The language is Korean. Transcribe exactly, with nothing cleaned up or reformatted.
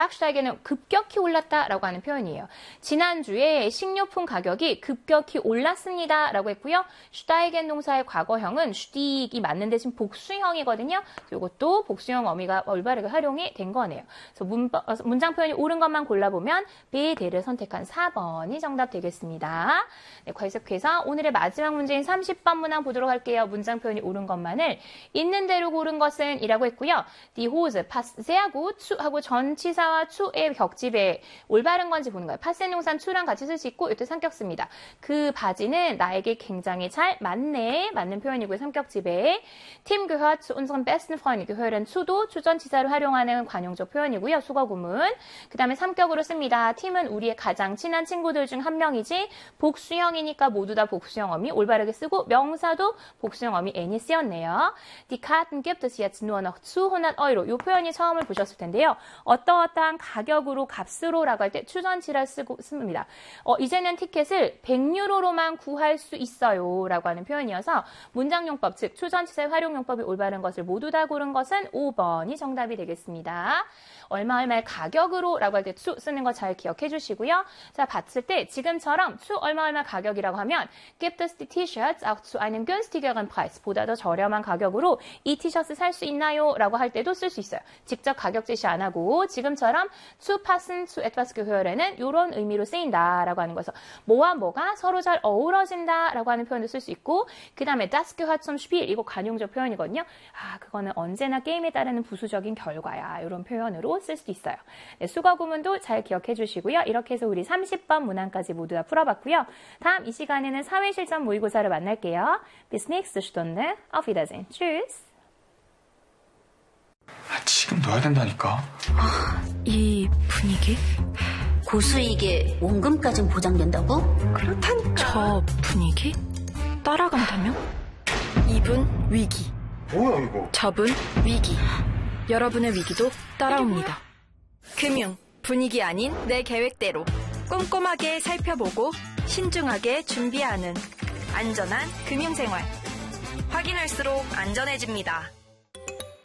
steig는 급격히 올랐다라고 하는 표현이에요. 지난주에 식료품 가격이 급격히 올랐습니다라고 했고요. steigen 동사의 과거형은 stieg이 맞는 대신 복수형이거든요. 이것도 복수형 어미가 올바르게 활용이 된 거네요. 그래서 문, 문장 표현이 옳은 것만 골라보면 B, D를 선택한 사 번이 정답 되겠습니다. 네, 계속해서 오늘의 마지막 문제인 삼십 번 문항 보도록 할게요. 문장 표현이 옳은 것만을 있는 대로 고른 것은 이라고 했고요. Die Hose passt sehr gut zu 하고 전치사 추의 격집에 올바른 건지 보는 거예요. 파센 동산 추랑 같이 쓸 수 있고 이때 삼격습니다. 그 바지는 나에게 굉장히 잘 맞네. 맞는 표현이고요. 삼격집에 Tim gehört zu unseren besten Freunden. gehören zu도 추전치사를 활용하는 관용적 표현이고요. 수거구문. 그 다음에 삼격으로 씁니다. 팀은 우리의 가장 친한 친구들 중 한 명이지 복수형이니까 모두 다 복수형 어미 올바르게 쓰고 명사도 복수형 어미 n이 쓰였네요. Die Karten gibt es jetzt nur noch zu hundert Euro. 이 표현이 처음을 보셨을 텐데요. 어떠어떠한 가격으로 값으로라고 할 때 추전치를 쓰고 씁니다. 어, 이제는 티켓을 백 유로로만 구할 수 있어요 라고 하는 표현이어서 문장용법 즉 추전치사의 활용용법이 올바른 것을 모두 다 고른 것은 오 번이 정답이 되겠습니다. 얼마 얼마의 가격으로 라고 할 때 추 쓰는 거 잘 기억해 주시고요. 자, 봤을 때 지금처럼 추 얼마 얼마 가격이라고 하면 gibt es die T-Shirts auch zu einem günstigeren Preis 보다 더 저렴한 가격으로 이 티셔츠 살 수 있나요? 라고 할 때도 쓸 수 있어요. 직접 가격 제시 안 하고 지금처럼 zu passen zu etwas gehören은 이런 의미로 쓰인다라고 하는 거죠. 뭐와 뭐가 서로 잘 어우러진다라고 하는 표현도 쓸 수 있고 그 다음에 das gehört zum Spiel 이거 관용적 표현이거든요. 아 그거는 언제나 게임에 따르는 부수적인 결과야. 이런 표현으로 쓸 수도 있어요. 네, 수거 구문도 잘 기억해 주시고요. 이렇게 해서 우리 삼십 번 문항까지 모두 다 풀어봤고요. 다음 이 시간에는 사회실전 모의고사를 만날게요. Bis nächste Stunde. Auf Wiedersehen. Tschüss. 아, 지금 넣어야 된다니까. 아, 이 분위기? 고수익에 원금까진 보장된다고? 그렇다니까. 저 분위기? 따라간다면? 이분 위기. 뭐야 이거? 저분 위기. 여러분의 위기도 따라옵니다. 금융, 분위기 아닌 내 계획대로 꼼꼼하게 살펴보고 신중하게 준비하는 안전한 금융생활. 확인할수록 안전해집니다.